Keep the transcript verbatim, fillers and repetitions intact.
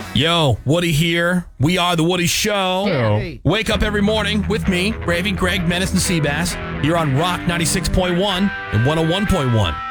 Yo, Woody here. We are The Woody Show. Hey. Wake up every morning with me, Gravy, Greg, Menace, and Seabass, here on Rock ninety-six point one and one oh one point one.